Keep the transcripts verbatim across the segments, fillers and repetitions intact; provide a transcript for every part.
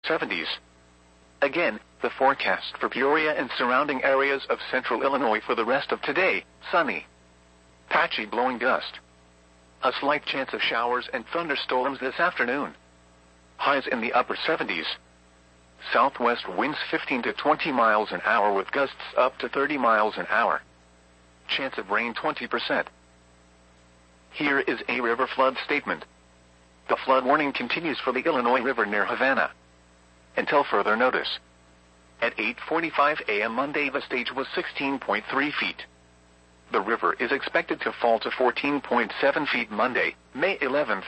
seventies. Again, the forecast for Peoria and surrounding areas of central Illinois for the rest of today: sunny, patchy blowing dust. A slight chance of showers and thunderstorms this afternoon. Highs in the upper seventies. Southwest winds fifteen to twenty miles an hour with gusts up to thirty miles an hour. Chance of rain twenty percent. Here is a river flood statement. The flood warning continues for the Illinois River near Havana until further notice. At eight forty-five a m Monday, the stage was sixteen point three feet. The river is expected to fall to fourteen point seven feet Monday, May eleventh.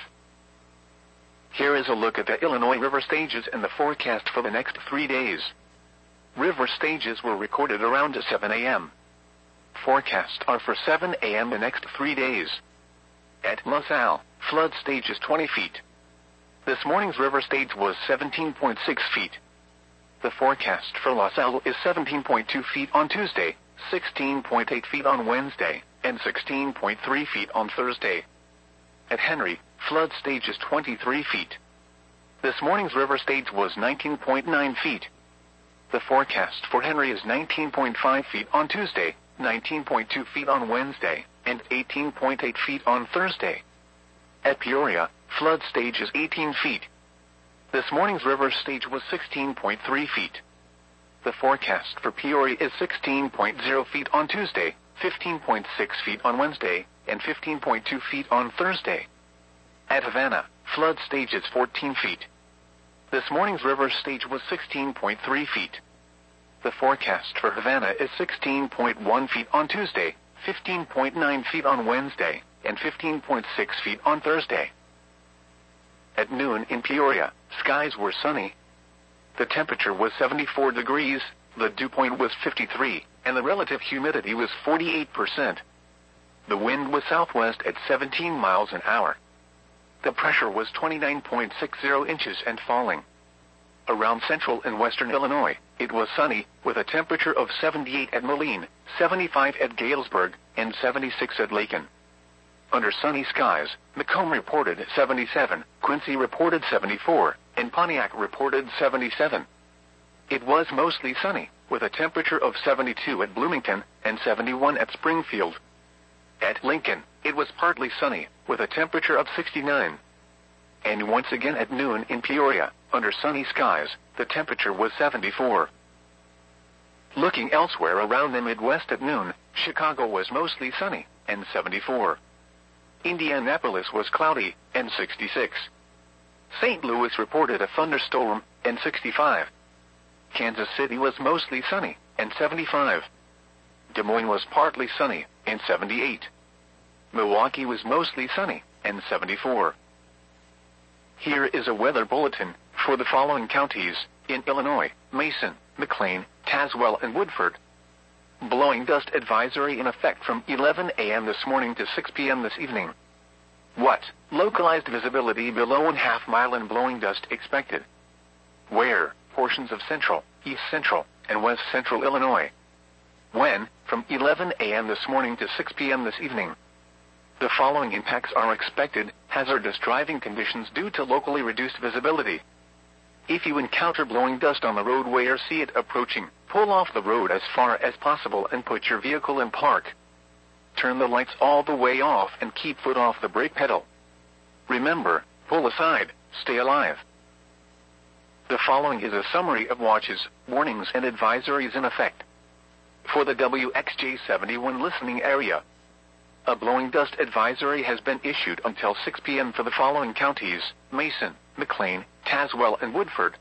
Here is a look at the Illinois River stages and the forecast for the next three days. River stages were recorded around seven a m Forecasts are for seven a m the next three days. At LaSalle, flood stage is twenty feet. This morning's river stage was seventeen point six feet. The forecast for LaSalle is seventeen point two feet on Tuesday, sixteen point eight feet on Wednesday, and sixteen point three feet on Thursday. At Henry, flood stage is twenty-three feet. This morning's river stage was nineteen point nine feet. The forecast for Henry is nineteen point five feet on Tuesday, nineteen point two feet on Wednesday, and eighteen point eight feet on Thursday. At Peoria, flood stage is eighteen feet. This morning's river stage was sixteen point three feet. The forecast for Peoria is sixteen point zero feet on Tuesday, fifteen point six feet on Wednesday, and fifteen point two feet on Thursday. At Havana, flood stage is fourteen feet. This morning's river stage was sixteen point three feet. The forecast for Havana is sixteen point one feet on Tuesday, fifteen point nine feet on Wednesday, and fifteen point six feet on Thursday. At noon in Peoria, skies were sunny. The temperature was seventy-four degrees, the dew point was fifty-three, and the relative humidity was forty-eight percent. The wind was southwest at seventeen miles an hour. The pressure was twenty-nine point six zero inches and falling. Around central and western Illinois, it was sunny, with a temperature of seventy-eight at Moline, seventy-five at Galesburg, and seventy-six at Lakin. Under sunny skies, Macomb reported seventy-seven, Quincy reported seventy-four, and Pontiac reported seventy-seven. It was mostly sunny, with a temperature of seventy-two at Bloomington and seventy-one at Springfield. At Lincoln, it was partly sunny, with a temperature of sixty-nine. And once again at noon in Peoria, under sunny skies, the temperature was seventy-four. Looking elsewhere around the Midwest at noon, Chicago was mostly sunny, and seventy-four. Indianapolis was cloudy, and sixty-six. Saint Louis reported a thunderstorm, and sixty-five. Kansas City was mostly sunny, and seventy-five. Des Moines was partly sunny, and seventy-eight. Milwaukee was mostly sunny, and seventy-four. Here is a weather bulletin for the following counties in Illinois: Mason, McLean, Tazewell, and Woodford. Blowing dust advisory in effect from eleven a m this morning to six p m this evening. What? Localized visibility below one half mile and blowing dust expected. Where? Portions of central, east central, and west central Illinois. When? From eleven a m this morning to six p m this evening. The following impacts are expected: hazardous driving conditions due to locally reduced visibility. If you encounter blowing dust on the roadway or see it approaching, pull off the road as far as possible and put your vehicle in park. Turn the lights all the way off and keep foot off the brake pedal. Remember, pull aside, stay alive. The following is a summary of watches, warnings, and advisories in effect. For the W X J seventy-one listening area, a blowing dust advisory has been issued until six p m for the following counties: Mason, McLean, Tazewell, and Woodford.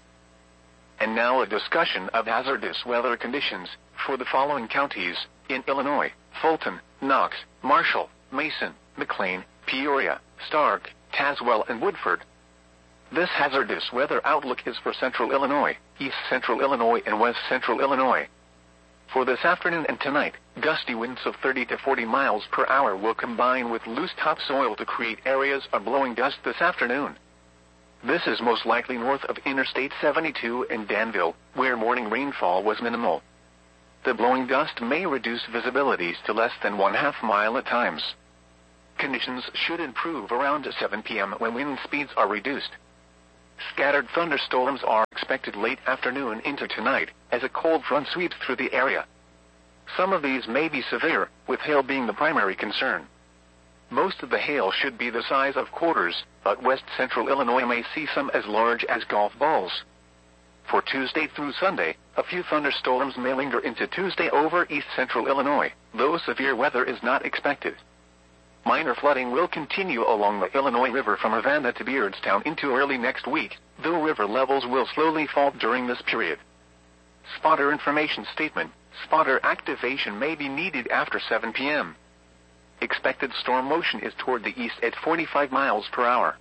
And now a discussion of hazardous weather conditions for the following counties in Illinois: Fulton, Knox, Marshall, Mason, McLean, Peoria, Stark, Tazewell, and Woodford. This hazardous weather outlook is for central Illinois, east central Illinois, and west central Illinois. For this afternoon and tonight, gusty winds of thirty to forty miles per hour will combine with loose topsoil to create areas of blowing dust this afternoon. This is most likely north of Interstate seventy-two in Danville, where morning rainfall was minimal. The blowing dust may reduce visibilities to less than one half mile at times. Conditions should improve around seven p m when wind speeds are reduced. Scattered thunderstorms are expected late afternoon into tonight, as a cold front sweeps through the area. Some of these may be severe, with hail being the primary concern. Most of the hail should be the size of quarters, but west central Illinois may see some as large as golf balls. For Tuesday through Sunday, a few thunderstorms may linger into Tuesday over east central Illinois, though severe weather is not expected. Minor flooding will continue along the Illinois River from Havana to Beardstown into early next week, though river levels will slowly fall during this period. Spotter information statement: spotter activation may be needed after seven p m Expected storm motion is toward the east at forty-five miles per hour.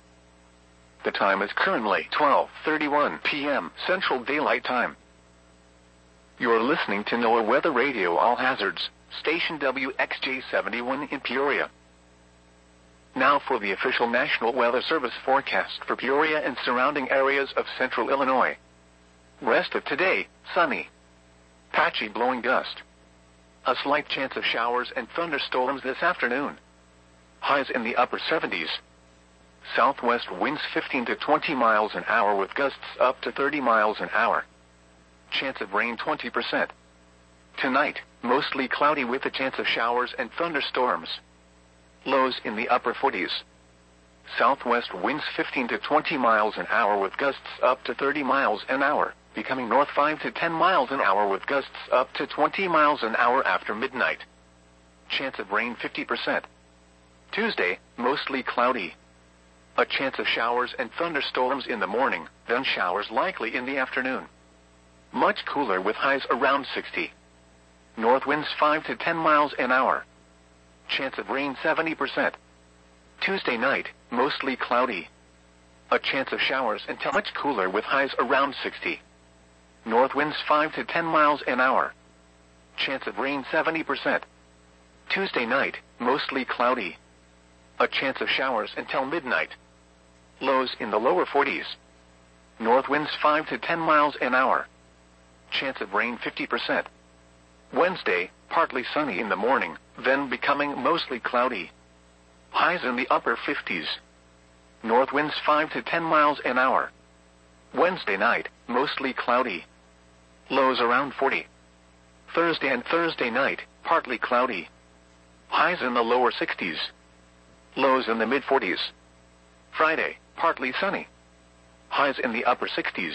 The time is currently twelve thirty-one p m Central Daylight Time. You're listening to NOAA Weather Radio All Hazards, station W X J seventy-one in Peoria. Now for the official National Weather Service forecast for Peoria and surrounding areas of central Illinois. Rest of today, sunny. Patchy blowing gust. A slight chance of showers and thunderstorms this afternoon. Highs in the upper seventies. Southwest winds fifteen to twenty miles an hour with gusts up to thirty miles an hour. Chance of rain twenty percent. Tonight, mostly cloudy with a chance of showers and thunderstorms. Lows in the upper forties. Southwest winds fifteen to twenty miles an hour with gusts up to thirty miles an hour, becoming north five to ten miles an hour with gusts up to twenty miles an hour after midnight. Chance of rain fifty percent. Tuesday, mostly cloudy. A chance of showers and thunderstorms in the morning, then showers likely in the afternoon. Much cooler with highs around sixty. North winds five to ten miles an hour. Chance of rain seventy percent. Tuesday night, mostly cloudy. A chance of showers until much cooler with highs around sixty. North winds five to ten miles an hour. Chance of rain seventy percent. Tuesday night, mostly cloudy. A chance of showers until midnight. Lows in the lower forties. North winds five to ten miles an hour. Chance of rain fifty percent. Wednesday, partly sunny in the morning, then becoming mostly cloudy. Highs in the upper fifties. North winds five to ten miles an hour. Wednesday night, mostly cloudy. Lows around forty. Thursday and Thursday night, partly cloudy. Highs in the lower sixties. Lows in the mid forties. Friday, partly sunny. Highs in the upper sixties.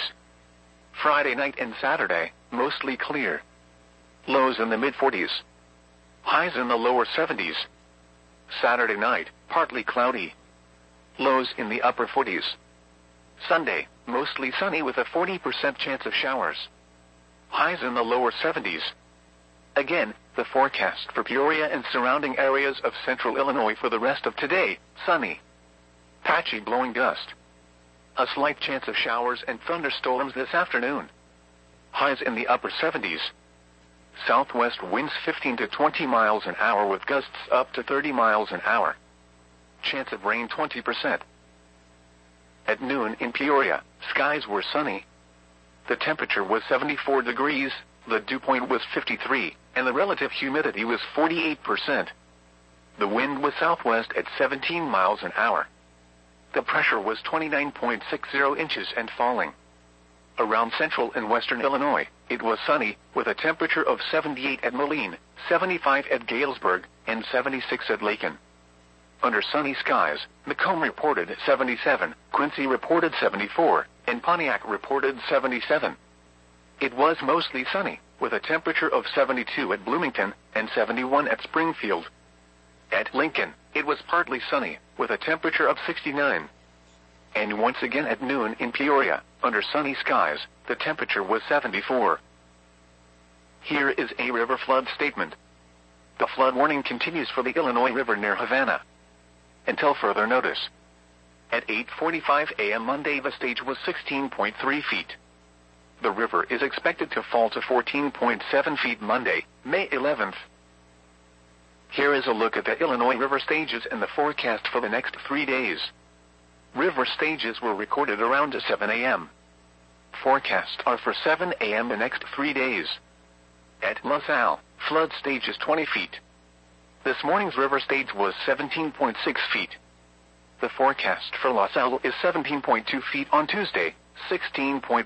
Friday night and Saturday, mostly clear. Lows in the mid forties. Highs in the lower seventies. Saturday night, partly cloudy. Lows in the upper forties. Sunday, mostly sunny with a forty percent chance of showers. Highs in the lower seventies. Again, the forecast for Peoria and surrounding areas of central Illinois for the rest of today: sunny. Patchy blowing gust. A slight chance of showers and thunderstorms this afternoon. Highs in the upper seventies. Southwest winds fifteen to twenty miles an hour with gusts up to thirty miles an hour. Chance of rain twenty percent. At noon in Peoria, skies were sunny. The temperature was seventy-four degrees, the dew point was fifty-three, and the relative humidity was forty-eight percent. The wind was southwest at seventeen miles an hour. The pressure was twenty-nine point six zero inches and falling. Around central and western Illinois, it was sunny, with a temperature of seventy-eight at Moline, seventy-five at Galesburg, and seventy-six at Lakin. Under sunny skies, Macomb reported seventy-seven, Quincy reported seventy-four, and Pontiac reported seventy-seven. It was mostly sunny, with a temperature of seventy-two at Bloomington, and seventy-one at Springfield. At Lincoln, it was partly sunny, with a temperature of sixty-nine. And once again at noon in Peoria, under sunny skies, the temperature was seventy-four. Here is a river flood statement. The flood warning continues for the Illinois River near Havana until further notice. At eight forty-five a m Monday, the stage was sixteen point three feet. The river is expected to fall to fourteen point seven feet Monday, May eleventh. Here is a look at the Illinois River stages and the forecast for the next three days. River stages were recorded around seven a m Forecasts are for seven a m the next three days. At LaSalle, flood stage is twenty feet. This morning's river stage was seventeen point six feet. The forecast for LaSalle is seventeen point two feet on Tuesday, sixteen point